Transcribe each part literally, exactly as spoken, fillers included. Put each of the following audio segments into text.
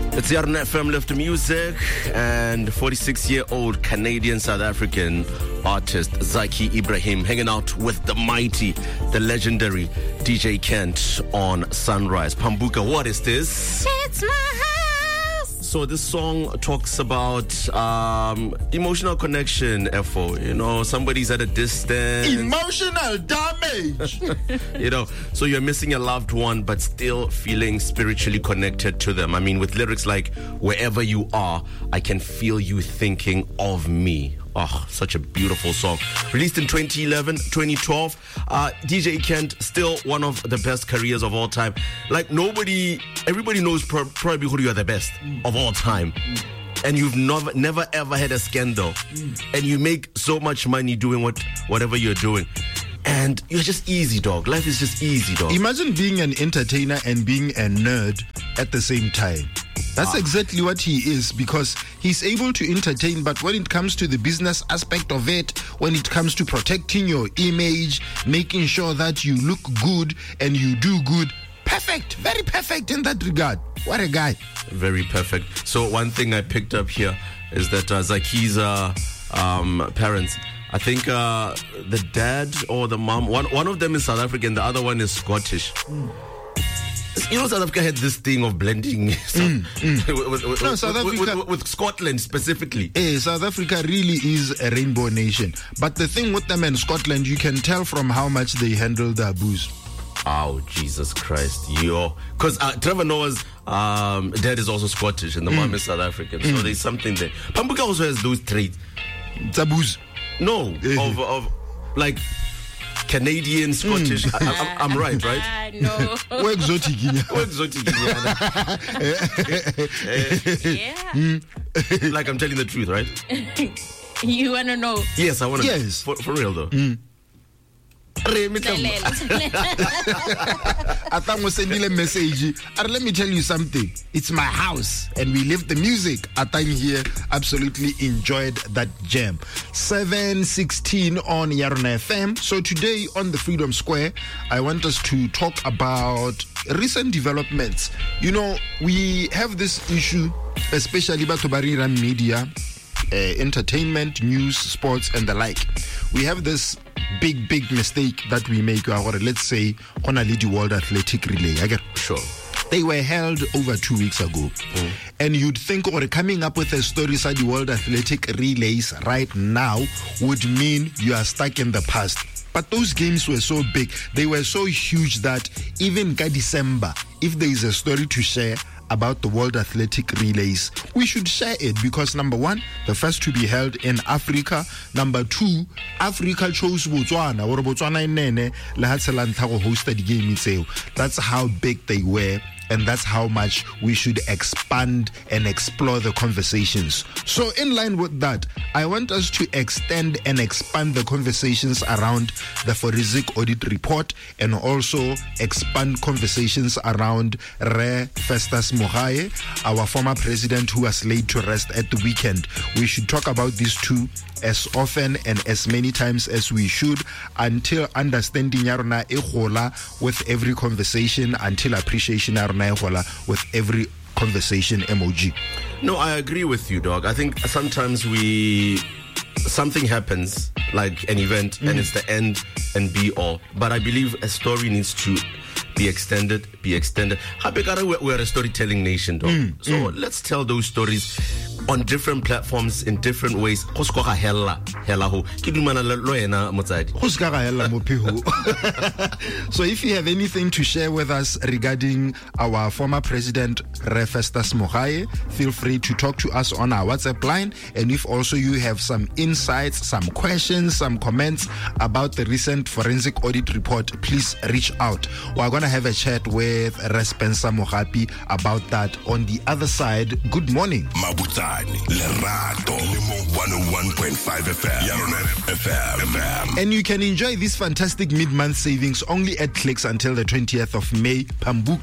It's Yarn F M Lift Music, and forty-six-year-old Canadian South African artist Zaki Ibrahim hanging out with the mighty, the legendary D J Kent on Sunrise. Pambuka, what is this? It's my house. So this song talks about um, emotional connection, F O. You know, somebody's at a distance. Emotional damage. You know, so you're missing a loved one, but still feeling spiritually connected to them. I mean, with lyrics like, wherever you are, I can feel you thinking of me. Oh, such a beautiful song. Released in twenty eleven, twenty twelve. Uh, D J Kent, still one of the best careers of all time. Like nobody, everybody knows pro- probably who you are the best mm. of all time. Mm. And you've never, never ever had a scandal. Mm. And you make so much money doing what, whatever you're doing. And you're just easy, dog. Life is just easy, dog. Imagine being an entertainer and being a nerd at the same time. That's ah. exactly what he is, because he's able to entertain, but when it comes to the business aspect of it, when it comes to protecting your image, making sure that you look good and you do good, perfect, very perfect in that regard. What a guy. Very perfect. So one thing I picked up here is that uh, Zaki's uh, um, parents, I think uh, the dad or the mom, one one of them is South African, the other one is Scottish. Mm. You know, South Africa had this thing of blending mm, mm. with, with, no, South Africa, with, with, with Scotland specifically. Hey, South Africa really is a rainbow nation. But the thing with them and Scotland, you can tell from how much they handle their booze. Oh, Jesus Christ. Yo. Because uh, Trevor Noah's um, dad is also Scottish and the mm. mom is South African. So mm. there's something there. Pambuka also has those traits. It's a booze. No, of, of like Canadian, Scottish. Mm. I, I'm, I'm right, right? Uh, no. We're exotic. We're exotic. Yeah. Like I'm telling the truth, right? You want to know? Yes, I want to. Yes. For, for real, though. Mm. I thought we sending a message. Let me tell you something. It's my house, and we live the music. Atang here absolutely enjoyed that jam. seven sixteen on Yarn F M. So today on the Freedom Square, I want us to talk about recent developments. You know, we have this issue, especially Batobari media, uh, entertainment, news, sports, and the like. We have this big, big mistake that we make. Or let's say, on a Lady World Athletic Relay. I get sure. They were held over two weeks ago. Mm. And you'd think, or coming up with a story like the World Athletic Relays right now would mean you are stuck in the past. But those games were so big, they were so huge that even by December, if there is a story to share about the World Athletic Relays, we should share it, because number one, the first to be held in Africa. Number two, Africa chose Botswana or Botswana inene le hatselanta go host the game itself. That's how big they were, and that's how much we should expand and explore the conversations. So in line with that, I want us to extend and expand the conversations around the forensic audit report, and also expand conversations around Re Festus Mogae, our former president who was laid to rest at the weekend. We should talk about these two as often and as many times as we should, until understanding yarona e gola with every conversation, until appreciation yarona e gola with every conversation emoji. No, I agree with you, dog. I think sometimes we something happens, like an event, mm. and it's the end and be all. But I believe a story needs to be extended, be extended. We're a storytelling nation, dog. Mm. So mm. let's tell those stories on different platforms in different ways. So if you have anything to share with us regarding our former president Re Festus Mogae, feel free to talk to us on our WhatsApp line. And if also you have some insights, some questions, some comments about the recent forensic audit report, please reach out. We're going to have a chat with Re Spencer Mogapi about that on the other side. Good morning. Mabuta. Lerato one oh one point five F M. F M. And you can enjoy this fantastic mid-month savings only at Clicks until the twentieth of May. Pambuka,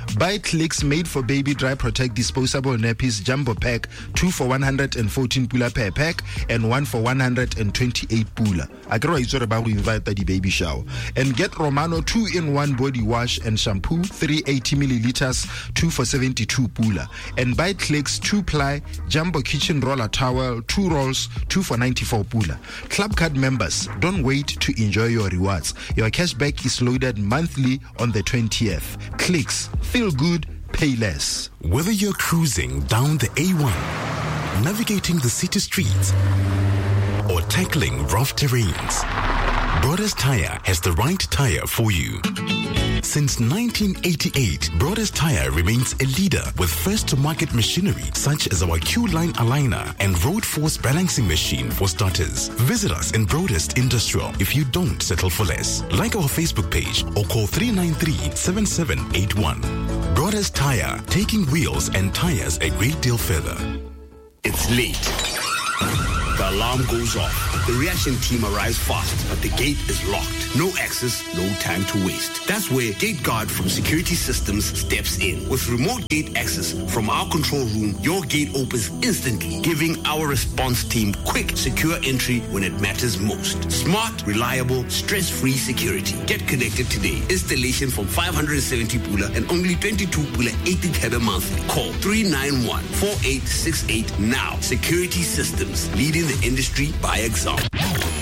Buy Clicks made for baby dry protect disposable nappies jumbo pack, two for one hundred fourteen pula per pack and one for one hundred twenty-eight pula. I can about to invite the baby shower. And get Romano two in one body wash and shampoo, three hundred eighty milliliters, two for seventy-two pula. And buy Clicks two ply jumbo kitchen roller towel, two rolls, two for ninety-four pula. Club card members, don't wait to enjoy your rewards. Your cashback is loaded monthly on the twentieth. Clicks, feel good, pay less. Whether you're cruising down the A one, navigating the city streets, or tackling rough terrains, Brothers Tire has the right tire for you. Since nineteen eighty-eight, Brothers Tire remains a leader with first-to-market machinery such as our Q-Line aligner and Road Force balancing machine for starters. Visit us in Broadest Industrial if you don't settle for less. Like our Facebook page or call three nine three, seven seven eight one. Brothers Tire, taking wheels and tires a great deal further. It's late. The alarm goes off. The reaction team arrives fast, but the gate is locked. No access, no time to waste. That's where Gate Guard from Security Systems steps in. With remote gate access from our control room, your gate opens instantly, giving our response team quick, secure entry when it matters most. Smart, reliable, stress-free security. Get connected today. Installation from five hundred seventy pula and only twenty-two pula eighty kebe monthly. Call three nine one, four eight six eight now. Security Systems, leading the industry by example.